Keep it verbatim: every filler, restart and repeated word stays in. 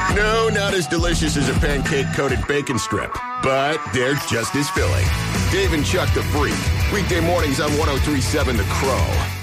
No, not as delicious as a pancake-coated bacon strip, but they're just as filling. Dave and Chuck the Freak. Weekday mornings on one oh three point seven The Crow.